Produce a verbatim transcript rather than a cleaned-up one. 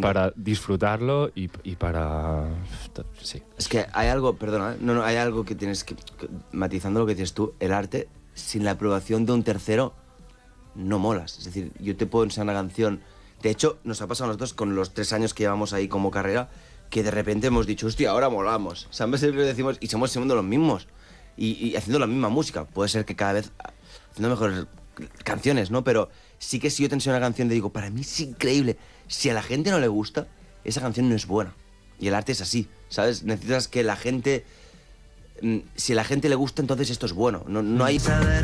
para disfrutarlo y, y para... Sí. Es que hay algo, perdona, ¿eh? no, no, hay algo que tienes que, que, matizando lo que dices tú, el arte, sin la aprobación de un tercero, no molas. Es decir, yo te puedo enseñar una canción, de hecho, nos ha pasado a nosotros con los tres años que llevamos ahí como carrera, que de repente hemos dicho, hostia, ahora molamos. ¿Sabes? Siempre decimos, y somos siendo los mismos, y, y haciendo la misma música. Puede ser que cada vez haciendo mejores canciones, ¿no? Pero sí que si yo te enseño una canción y te digo, para mí es increíble, si a la gente no le gusta, esa canción no es buena. Y el arte es así, ¿sabes? Necesitas que la gente... Si a la gente le gusta, entonces esto es bueno. No, no hay...